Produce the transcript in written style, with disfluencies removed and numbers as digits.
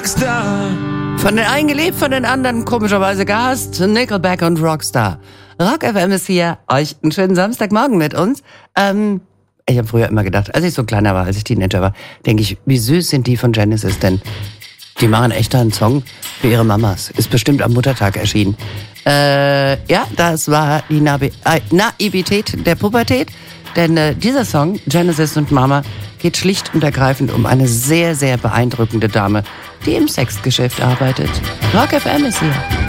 Rockstar. Von den einen geliebt, von den anderen komischerweise gehasst. Nickelback und Rockstar. Rock FM ist hier. Euch einen schönen Samstagmorgen mit uns. Ich habe früher immer gedacht, als ich so kleiner war, als ich Teenager war, denke ich, wie süß sind die von Genesis, denn die machen echt einen Song für ihre Mamas. Ist bestimmt am Muttertag erschienen. Ja, das war die Naivität der Pubertät. Denn dieser Song, Genesis und Mama, geht schlicht und ergreifend um eine sehr, sehr beeindruckende Dame, die im Sexgeschäft arbeitet. Rock FM ist hier.